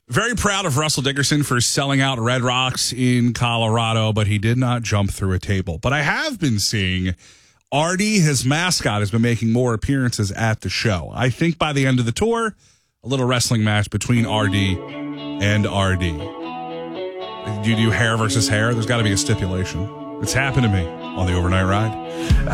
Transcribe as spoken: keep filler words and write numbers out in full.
Very proud of Russell Dickerson for selling out Red Rocks in Colorado, but he did not jump through a table. But I have been seeing Artie, his mascot, has been making more appearances at the show. I think by the end of the tour, a little wrestling match between R D and R D. Do you do hair versus hair? There's got to be a stipulation. It's happened to me on the overnight ride.